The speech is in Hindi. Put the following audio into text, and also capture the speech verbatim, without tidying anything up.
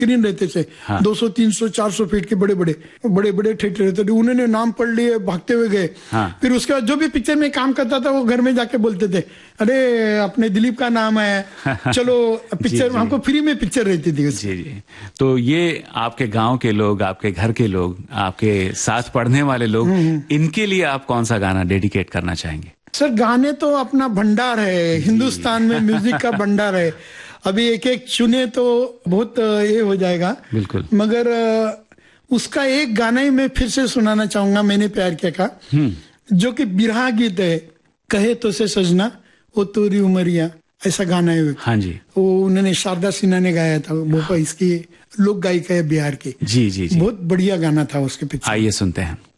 स्क्रीन रहते थे, हाँ। दो सौ, तीन सौ, चार सौ फीट के बड़े बड़े बड़े बड़े थिएटर रहते थे। उन्होंने नाम पढ़ लिए, भागते हुए गए। हाँ। फिर उसके बाद जो भी पिक्चर में काम करता था वो घर में जाके बोलते थे, अरे अपने दिलीप का नाम है, चलो पिक्चर। हमको फ्री में पिक्चर रहती थी। जी जी। तो ये आपके गांव के लोग, आपके घर के लोग, आपके साथ पढ़ने वाले लोग, इनके लिए आप कौन सा गाना डेडिकेट करना चाहेंगे? सर गाने तो अपना भंडार है, हिंदुस्तान में म्यूजिक का भंडार है। अभी एक एक चुने तो बहुत ये हो जाएगा, बिल्कुल। मगर उसका एक गाना ही मैं फिर से सुनाना चाहूंगा, मैंने प्यार किया का, जो कि बिरहा गीत है। कहे तो से सजना वो तोरी उमरिया, ऐसा गाना है। हाँ जी। वो उन्होंने शारदा सिन्हा ने गाया था, वो इसकी लोक गायिका है बिहार की। जी जी जी। बहुत बढ़िया गाना था उसके पीछे। आइए सुनते हैं।